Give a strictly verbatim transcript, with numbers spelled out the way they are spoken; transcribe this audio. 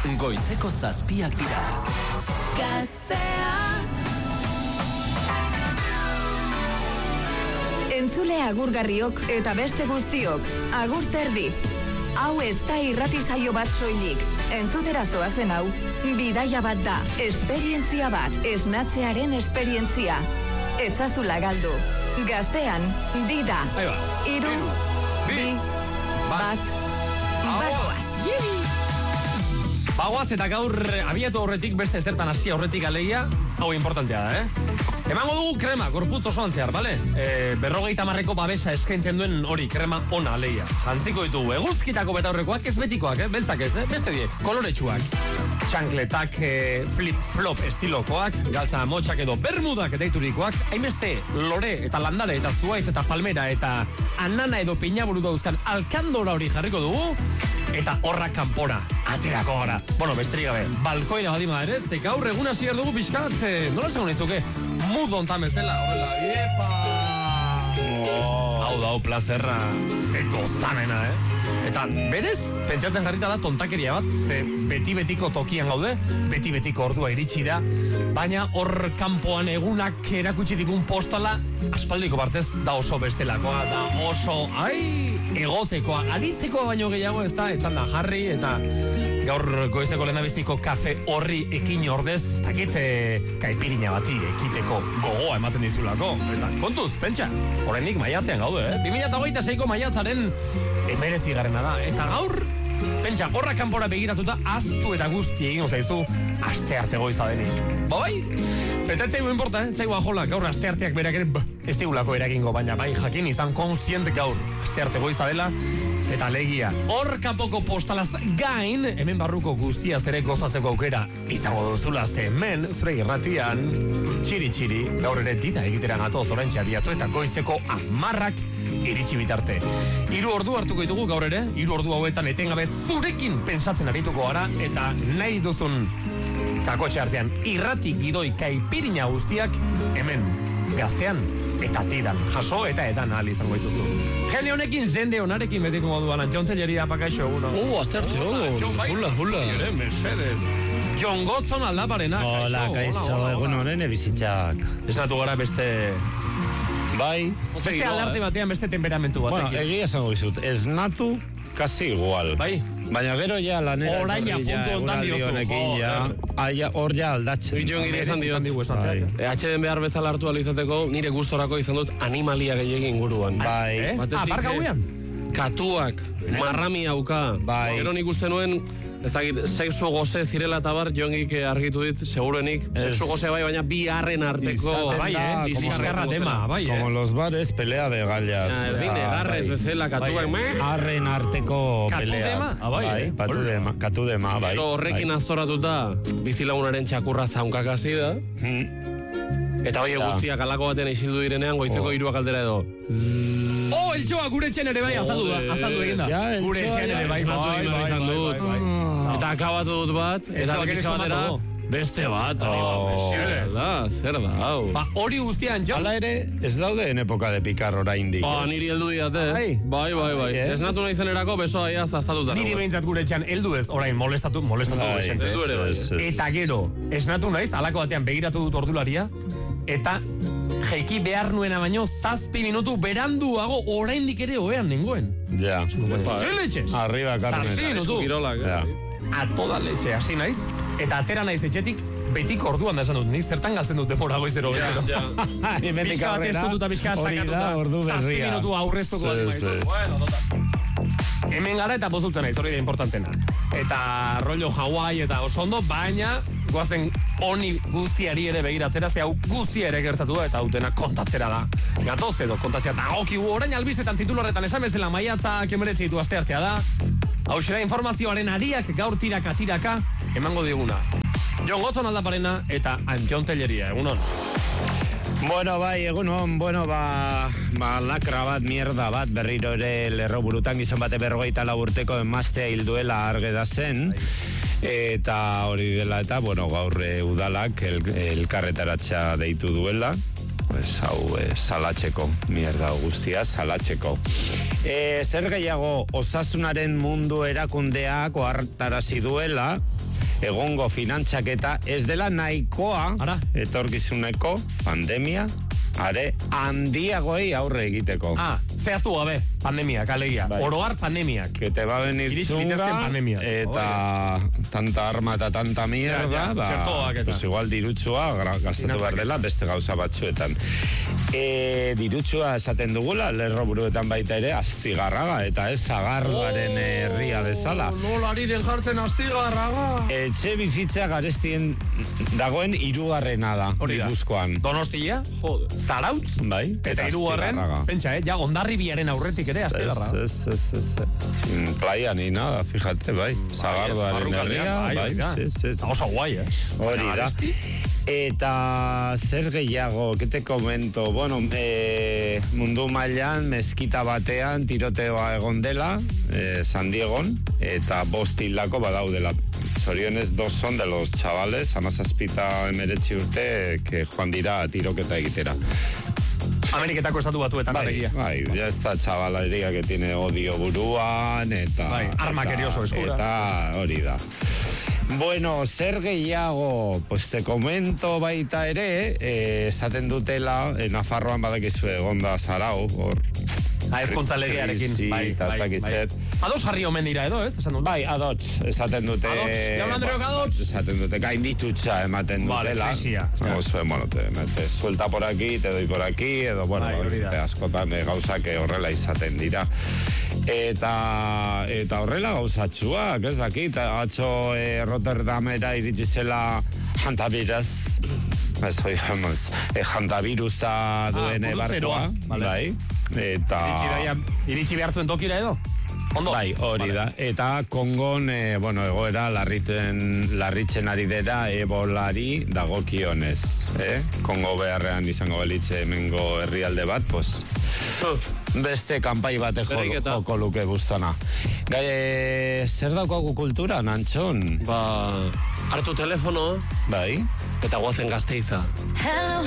goizeko zazpiak dira. Gaztea. Entzule agurgarriok eta beste guztiok, agur terdi. Hau ez da irrati saio bat soilik. Entzutera zoazen hau, bidaia bat da, esperientzia bat, esnatzearen esperientzia. Etzazula galdu. Gaztean, dida. Iru, bi, bat, bagoaz. Bagoaz eta gaur abiatu horretik beste ezertan hasi horretik alegia, hau importantea da, eh? Emango dugu krema, gorputz osoan zehar, bale? E, berrogeita marreko babesa eskaintzen duen hori, krema ona alegia. Jantziko ditugu, eguzkitako betaurrekoak ez betikoak, eh? Beltzak ez, eh? Beste horiek, koloretsuak. Txankletak, e, flip-flop estilokoak, galtza motxak edo bermudak deiturikoak, hainbeste lore eta landare eta zuaiz eta palmera eta anana edo pinaburu dauzkan alkandora hori jarriko dugu, eta horra kanpora, aterako gara. Bueno, besterik gabe, balkoira badima ere, ze gaur egun hasi behar dugu pixkat, eh, nola esango nizuke, mudo ontan bezala, horrela, iepa! Oh. Hau da, hau plazerra, zeko zanena, eh? Eta berez, pentsatzen jarrita da tontakeria bat, ze beti-betiko tokian gaude, beti-betiko ordua iritsi da, baina hor kanpoan egunak erakutsi dikun postala, aspaldiko partez da oso bestelakoa, da oso, ai, egotekoa, aritzekoa baino gehiago ez da, etzan da jarri, eta gaur goizeko lehendabiziko kafe horri ekin ordez, ez dakit kaipirina bati ekiteko gogoa ematen dizulako. Eta kontuz, pentsa, oraindik maiatzean gaude, eh? bi mila hogeita seiko maiatzaren emerezi garena da. Eta gaur, pentsa, horra kanpora begiratuta, aztu eta guzti egin zaizu aste arte goiza denik. Bai? Eta ez zaigu inporta, eh? Ez zaigu ajola, gaur aste arteak berak ere, ez zigulako eragingo, baina bai jakin izan konzient gaur aste arte goiza dela, eta legia, hor kapoko postalaz gain, hemen barruko guztia zere gozatzeko aukera izango duzula, ze hemen, zure irratian, txiri-txiri, gaur ere dida egiteran atoz oraintxe abiatu, eta goizeko amarrak iritsi bitarte. Hiru ordu hartuko ditugu gaur ere, hiru ordu hauetan etengabe zurekin pentsatzen arituko gara, eta nahi duzun kakotxe artean irrati gidoi kaipirina guztiak hemen, Gaztean eta tidan, jaso eta edan ahal izango dituzu. Jende honekin, zende honarekin betiko moduan, Antxon Zelleria pakaixo eguno. Uh, azterte, oh, hula, hula. Mercedes. Jon Gotzon aldaparena, kaixo. Hola, kaixo, egun honen ebizitzak. Esnatu gara beste... Bai. Beste aldarte batean, beste temperamentu batekin. Bueno, egia esango dizut, esnatu kasi igual. Bai. Baina gero ja lanera oraina puntu ontan diozu. Hor ja aldatzen. Jon gire esan diot. H D behar bezala hartu alizateko, nire gustorako izan dut animalia gehiagin inguruan. Bai. Ah, barka guian? Katuak, marrami hauka. Bai. Gero nik uste nuen, ez dakit, sexu goze zirela eta bar, Jongik argitu dit, seguruenik, sexu goze bai, baina bi harren arteko, bai, eh? Bizizkarra tema, bai, eh? Como los bares, pelea de gallas. Erdine, garrez, bezala, katuak, meh? Harren arteko pelea. Katudema? Bai, patudema, katudema, bai. Gero horrekin azoratuta, bizilagunaren txakurra zaunkak hasi da. Eta bai, guztiak alako batean isildu direnean, goizeko hiruak aldera edo. Oh, eltsoa gure etxen ere bai, azaldu da, azaldu egin da. Gure etxen ere bai, bai, bai, bai. Eta akabatu dut bat, eta pizka batera, beste bat, da, zer da, hau. Ba, hori guztian, jo? Hala ere, ez daude en época de picar oraindik. Ba, niri heldu diate, bai, bai, bai. Ez natu nahi zenerako, besoa ia zazatuta. Niri behintzat gure etxean heldu ez, orain molestatu, molestatu desente. Heldu ere bai. Eta gero, esnatu naiz, alako batean begiratu dut ordularia, eta jeiki behar nuena baino zazpi minutu beranduago oraindik ere oean nengoen. Ja. Zeletxez! Arriba, Carmen. Zazpi minutu. A toda leche, hasi naiz, eta atera naiz etxetik, betiko orduan da esan dut, niz zertan galtzen dut demora goizero. Bizka bat ez dut eta bizka sakatuta, zazpi minutu aurreztuko bat maitu. Bueno, total. Hemen gara eta bozutzen naiz, hori da importantena. Eta rollo Hawaii eta oso ondo, baina goazen honi guztiari ere begiratzera, ze hau guztia ere gertatu da, eta hautena kontatzera da. Gatoz edo kontatzea da, okigu orain albistetan titularretan esan bezala maiatza kemeretzi ditu aste artea da. Hau xera informazioaren ariak gaur tiraka tiraka emango diguna. Jon Gotzon aldaparena eta Antxon Zelleria, egunon. Bueno, bai, egunon, bueno, ba, ba, lakra bat, mierda bat, berriro ere lerro burutan gizon bate berrogeita lau urteko emaztea hilduela arge da zen, eta hori dela eta, bueno, gaur udalak el, elkarretaratxa deitu duela, pues, hau, eh, salatzeko, mierda guztia, salatzeko. E, zer gehiago, osasunaren mundu erakundeak ohartarazi duela, egongo finantzaketa ez dela nahikoa Ara. etorkizuneko pandemia are handiagoei aurre egiteko. Ah, zehaztu gabe, pandemiak, alegia. Bai. Oroar pandemiak. Que te va a venir Iritsi chunga bitezken pandemia. eta tanta arma eta tanta mierda, Ja, ja, ba, txertoak eta. pues igual dirutsua gra- gastatu behar dela beste gauza batzuetan. E, dirutsua esaten dugula, lerro buruetan baita ere, azzigarraga eta ez zagardoaren herria bezala. Nolari den jartzen astigarraga. Etxe bizitza garestien dagoen hirugarrena da, Hori da. Gipuzkoan. Donostia, Zarautz, Bai, eta hirugarren, Astigarraga. pentsa, eh, ja, Hondarribiaren aurretik ere astigarraga. Ez, ez, ez, ez. Sin playa ni nada, fíjate, bai. Zagardoaren herria, bai, sí, sí, sí. Oso guai, eh? Hori da. Eta zer gehiago, que te comento, bueno, e, mundu mailan mezkita batean tiroteoa egon dela, e, San Diegon, eta bost hildako badaudela. Zorionez, dos son de los chavales, amazazpita emeretzi urte, que joan dira tiroketa egitera. Ameriketako estatu batuetan, Bai, alegia. bai, ya esta chavalería que tiene odio buruan, eta... Bai, armak eta- ere oso eskura. Eta hori da. Bueno, zer gehiago, pues te comento baita ere, eh, esaten dutela, eh, Nafarroan badakizu egon da zarau, hor... Ah, ezkontza legearekin, krisi, bai, eta ez bai, dakit bai. zer. Ados jarri omen dira edo, ez? Esan dut. Bai, adots, esaten dute... Adots, jaun Andreok, bueno, adots. Esaten dute, gainditutxa ematen Vale, dutela. krisia. Zango zuen, bueno, te, te suelta por aquí, te doy por aquí, edo, bueno, Bai, hori da. te askotan eh, gauzak eh, horrela izaten dira. Eta, eta horrela gauzatxuak, ez dakit, atzo eh, Rotterdamera iritsi zela jantabiraz, ez hoi jamaz, eh, jantabiruza duen Ah, barkoa, puruzeroa, vale. bai, eta... Iritsi, daia, iritsi behar zuen tokira edo? Ondo? Bai, hori da. Eta Kongon, eh, bueno, egoera larriten, larritzen ari dira ebolari dagokionez. Eh? Kongo beharrean izango belitze hemengo herrialde bat, pues, beste kanpai bate jo, Berriketa. joko luke buztana. Gai, eh, zer daukagu kultura, Nantxon? Ba, hartu telefono, Bai? eta guazen Gasteiza.